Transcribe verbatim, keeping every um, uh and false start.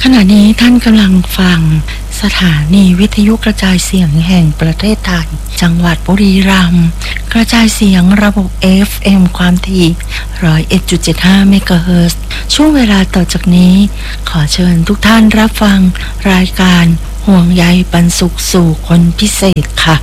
ขณะนี้ท่านกำลังฟังสถานีวิทยุกระจายเสียงแห่งประเทศไทยจังหวัดบุรีรัมย์กระจายเสียงระบบ เอฟ เอ็ม ความถี่ หนึ่งศูนย์เอ็ดจุดเจ็ดห้า เมกะเฮิรตซ์ช่วงเวลาต่อจากนี้ขอเชิญทุกท่านรับฟังรายการห่วงใยปันสุขสู่คนพิเศษค่ะ